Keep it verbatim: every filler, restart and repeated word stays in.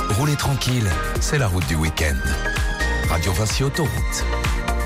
Roulez tranquille, c'est la route du week-end. Radio Vinci Autoroute.